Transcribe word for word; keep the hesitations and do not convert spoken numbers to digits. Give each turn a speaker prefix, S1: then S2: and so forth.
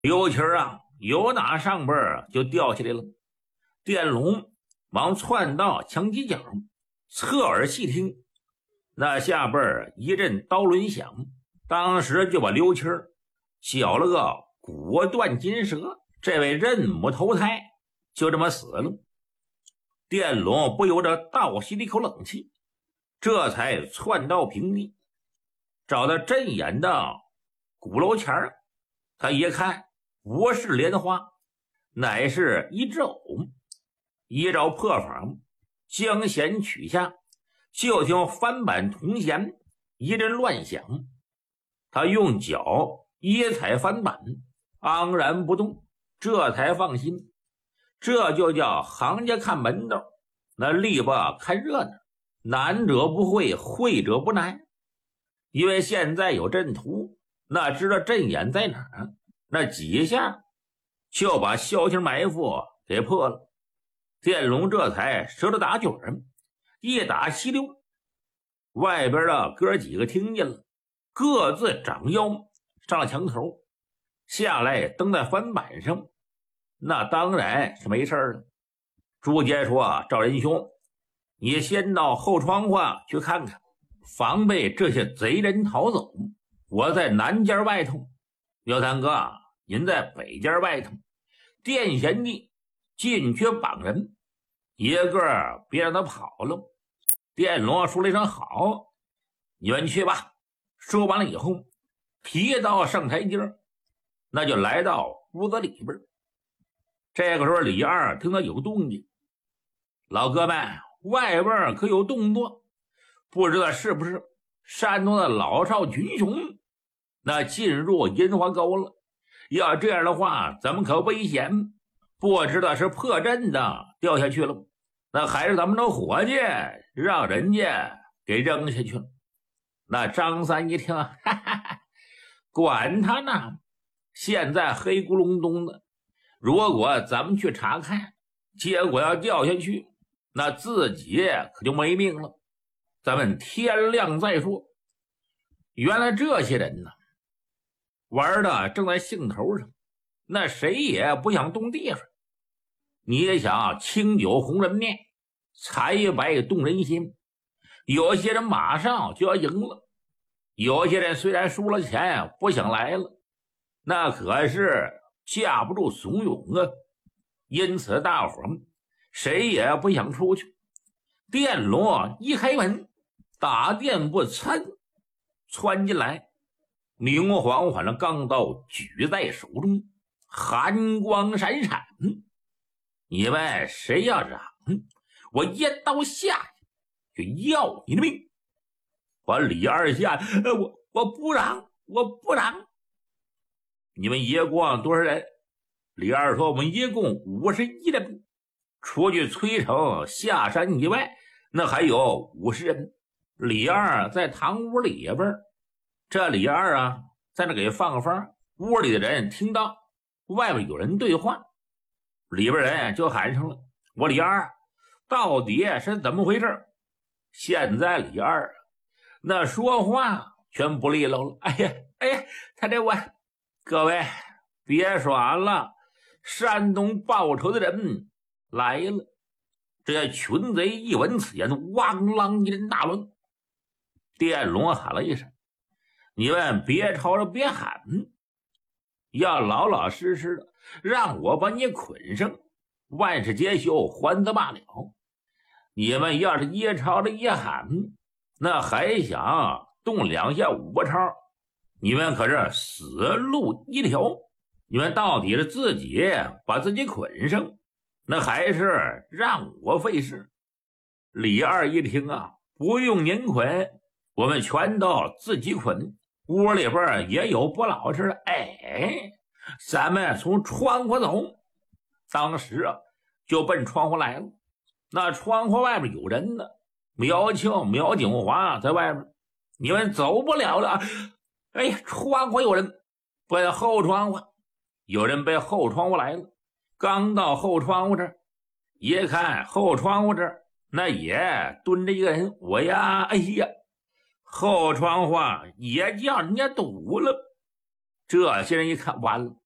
S1: 刘七儿啊，由打上边就掉下来了。电龙往窜道墙犄角，侧耳细听，那下边一阵刀轮响，当时就把刘七儿绞了个骨断筋折，这位任母投胎就这么死了。电龙不由得倒吸了一口冷气，这才窜到平地，找到镇眼的鼓楼前儿，他一看不是莲花，乃是一只藕。依照破法，将弦取下，就听翻板铜弦一阵乱响，他用脚一踩翻板，昂然不动，这才放心。这就叫行家看门道，那力吧看热闹，难者不会，会者不难。因为现在有阵图，那知道阵眼在哪儿，那几下就把萧晴埋伏给破了。电龙这才折了打卷儿，一打七溜，外边的哥几个听见了，各自长腰上了墙头，下来蹬在翻板上，那当然是没事了。朱杰说：“赵仁兄，你先到后窗户去看看，防备这些贼人逃走。我在南间外头，刘三哥您在北间外头，殿贤弟进去绑人，一个别让他跑了。”电龙说了一声好，你们去吧。说完了以后，提刀上台阶，那就来到屋子里边。这个时候李二听到有动静，老哥们，外边可有动作，不知道是不是山东的老少群雄那进入银华沟了。要这样的话，咱们可危险，不知道是破阵的掉下去了，那还是咱们的伙计让人家给扔下去了。那张三一听，哈哈哈，管他呢，现在黑咕隆咚的，如果咱们去查看，结果要掉下去，那自己可就没命了，咱们天亮再说。原来这些人呢，玩的正在兴头上，那谁也不想动地方。你也想清酒红人面，财白动人心，有些人马上就要赢了，有些人虽然输了钱不想来了，那可是架不住怂恿啊。因此大伙谁也不想出去。电龙一开门，打电不参窜进来，明晃晃的钢刀举在手中，寒光闪闪。你们谁要嚷，我一刀下去就要你的命。把李二下，呃、我我不嚷，我不嚷。你们一共多少人？李二说：“我们一共五十一人，除去崔成下山以外，那还有五十人。”李二在堂屋里边，这李二啊，在那给放风。屋里的人听到外面有人对话，里边人就喊上了：“我李二，到底是怎么回事？”现在李二那说话全不利落了。哎呀，哎呀，他这我，各位别耍了，山东报仇的人来了。这些群贼一闻此言，汪啷一阵大乱。电龙喊了一声：“你们别吵着别喊，要老老实实的让我把你捆上，万事皆休，还则罢了。你们要是一吵着一喊，那还想动两下五步抄，你们可是死路一条。你们到底是自己把自己捆上，那还是让我费事？”李二一听啊，不用您捆，我们全都自己捆。屋里边也有不老实的，哎，咱们从窗户走。当时啊，就奔窗户来了。那窗户外面有人呢，苗庆、苗景华在外面，你们走不了了。哎呀，窗户有人，奔后窗户，有人奔后窗户来了。刚到后窗户这儿，一看后窗户这儿那也蹲着一个人，我呀，哎呀，后窗户也叫人家堵了。这些人一看完了，